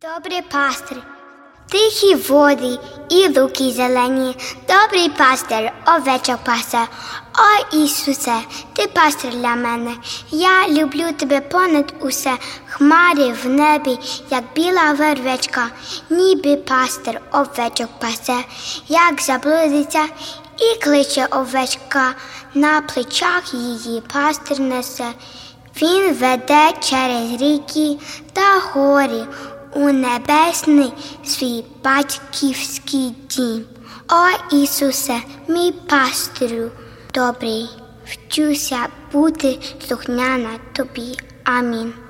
Добрий пастир, тихі води і луки зелені, добрий пастир, овечок пасе. О Ісусе, ти пастир для мене, я люблю тебе понад усе, хмари в небі, як біла вервечка, ніби пастир овечок пасе, як заблудиться і кличе овечка, на плечах її пастир несе. Він веде через ріки та гори, у небесний свій батьківський дім. О Ісусе, мій пастирю добрий, вчуся бути слухняна тобі. Амінь.